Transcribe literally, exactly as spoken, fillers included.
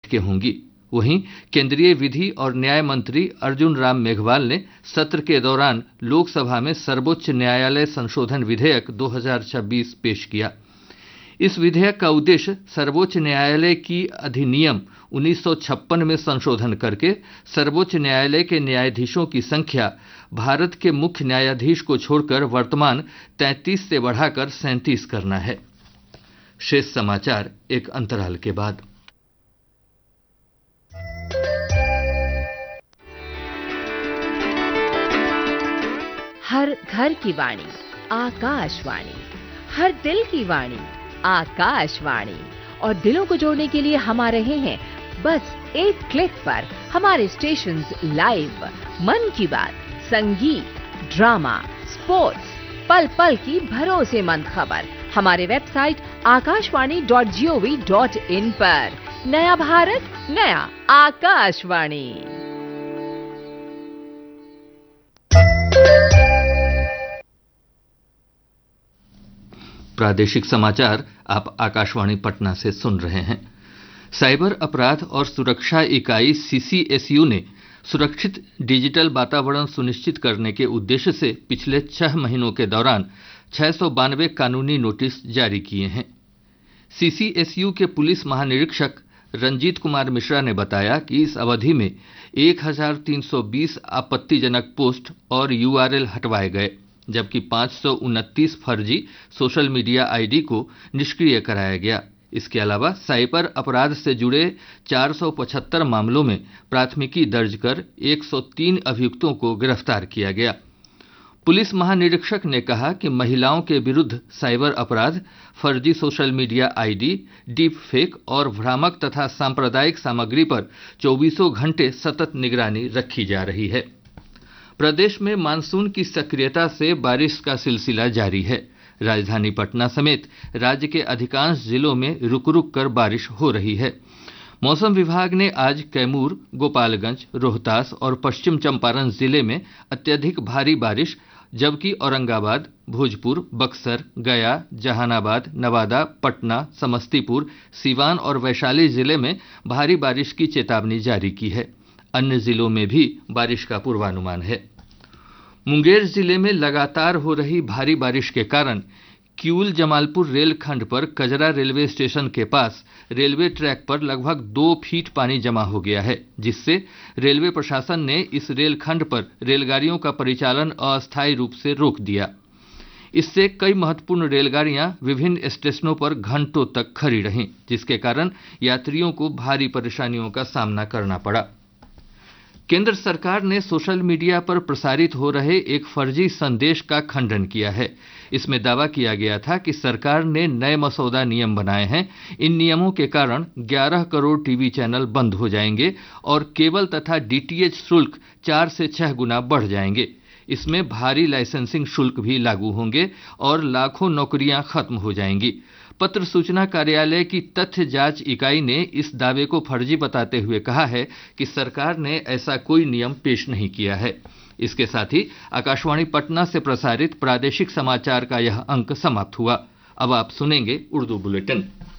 के होंगी। वहीं केंद्रीय विधि और न्याय मंत्री अर्जुन राम मेघवाल ने सत्र के दौरान लोकसभा में सर्वोच्च न्यायालय संशोधन विधेयक दो हज़ार छब्बीस पेश किया। इस विधेयक का उद्देश्य सर्वोच्च न्यायालय की अधिनियम उन्नीस सौ छप्पन में संशोधन करके सर्वोच्च न्यायालय के न्यायाधीशों की संख्या भारत के मुख्य न्यायाधीश को छोड़कर वर्तमान तैंतीस से बढ़ाकर सैंतीस करना है। शेष समाचार एक अंतराल के बाद। हर घर की वाणी आकाशवाणी, हर दिल की वाणी आकाशवाणी। और दिलों को जोड़ने के लिए हम आ रहे हैं बस एक क्लिक पर। हमारे स्टेशंस लाइव, मन की बात, संगीत, ड्रामा, स्पोर्ट्स, पल पल की भरोसेमंद खबर हमारे website Akashvani dot G O V dot in पर। नया भारत, नया आकाशवाणी। प्रादेशिक समाचार आप आकाशवाणी पटना से सुन रहे हैं। साइबर अपराध और सुरक्षा इकाई सी सी एस यू ने सुरक्षित डिजिटल वातावरण सुनिश्चित करने के उद्देश्य से पिछले छह महीनों के दौरान छह सौ बानवे कानूनी नोटिस जारी किए हैं। सी सी एस यू के पुलिस महानिरीक्षक रंजीत कुमार मिश्रा ने बताया कि इस अवधि में एक हज़ार तीन सौ बीस आपत्तिजनक पोस्ट और यू आर एल हटवाए गए, जबकि पाँच सौ उनतीस फर्जी सोशल मीडिया आई डी को निष्क्रिय कराया गया। इसके अलावा साइबर अपराध से जुड़े चार सौ पचहत्तर मामलों में प्राथमिकी दर्ज कर एक सौ तीन अभियुक्तों को गिरफ्तार किया गया। पुलिस महानिरीक्षक ने कहा कि महिलाओं के विरुद्ध साइबर अपराध, फर्जी social media I D, deep fake और भ्रामक तथा सांप्रदायिक सामग्री पर चौबीसों घंटे सतत निगरानी रखी जा रही है। प्रदेश में मानसून की सक्रियता से बारिश का सिलसिला जारी है। राजधानी पटना समेत राज्य के अधिकांश जिलों में रुक रुक कर बारिश हो रही है। मौसम विभाग ने आज कैमूर, गोपालगंज, रोहतास और पश्चिम चंपारण जिले में अत्यधिक भारी बारिश, जबकि औरंगाबाद, भोजपुर, बक्सर, गया, जहानाबाद, नवादा, पटना, समस्तीपुर, सीवान और वैशाली जिले में भारी बारिश की चेतावनी जारी की है। अन्य जिलों में भी बारिश का पूर्वानुमान है। मुंगेर जिले में लगातार हो रही भारी बारिश के कारण किऊल जमालपुर रेल खंड पर कजरा रेलवे स्टेशन के पास रेलवे ट्रैक पर लगभग दो फीट पानी जमा हो गया है, जिससे रेलवे प्रशासन ने इस रेल खंड पर रेलगाड़ियों का परिचालन अस्थायी रूप से रोक दिया। इससे कई महत्वपूर्ण रेलगाड़ियां विभिन्न स्टेशनों पर घंटों तक खड़ी रहीं, जिसके कारण यात्रियों को भारी परेशानियों का सामना करना पड़ा। केंद्र सरकार ने सोशल मीडिया पर प्रसारित हो रहे एक फर्जी संदेश का खंडन किया है। इसमें दावा किया गया था कि सरकार ने नए मसौदा नियम बनाए हैं। इन नियमों के कारण ग्यारह करोड़ टीवी चैनल बंद हो जाएंगे और केबल तथा डी टी एच शुल्क चार से छह गुना बढ़ जाएंगे। इसमें भारी लाइसेंसिंग शुल्क भी लागू होंगे और लाखों नौकरियां खत्म हो जाएंगी। पत्र सूचना कार्यालय की तथ्य जांच इकाई ने इस दावे को फर्जी बताते हुए कहा है कि सरकार ने ऐसा कोई नियम पेश नहीं किया है। इसके साथ ही आकाशवाणी पटना से प्रसारित प्रादेशिक समाचार का यह अंक समाप्त हुआ। अब आप सुनेंगे उर्दू बुलेटिन।